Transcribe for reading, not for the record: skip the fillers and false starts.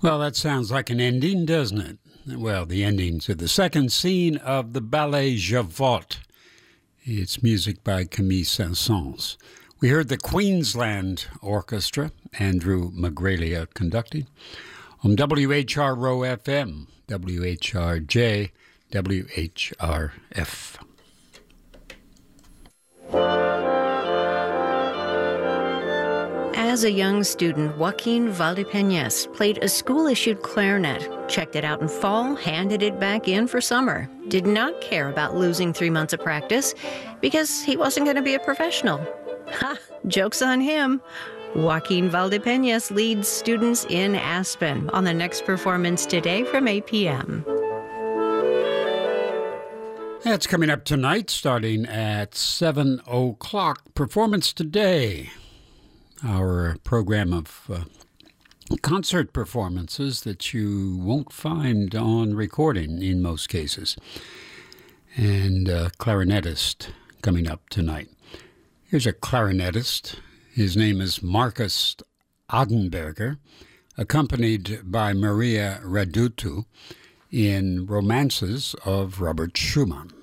Well, that sounds like an ending, doesn't it? Well, the ending to the second scene of the ballet Javotte. It's music by Camille Saint-Saëns. We heard the Queensland Orchestra, Andrew Magralia conducting, on WHRO FM, WHRJ, WHRF. As a young student, Joaquin Valdepeñas played a school-issued clarinet, checked it out in fall, handed it back in for summer. Did not care about losing 3 months of practice because he wasn't going to be a professional. Ha! Joke's on him. Joaquin Valdepeñas leads students in Aspen on the next performance today from 8 p.m. That's coming up tonight, starting at 7 o'clock. Performance today. Our program of concert performances that you won't find on recording in most cases. And a clarinetist coming up tonight. Here's a clarinetist. His name is Marcus Adenberger, accompanied by Maria Radutu in Romances of Robert Schumann.